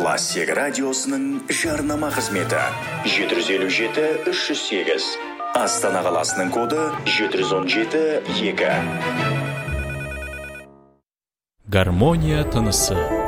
Классик радиосының жарнама қызметі 757-308. Астана қаласының коды 717-2. Гармония тынысы.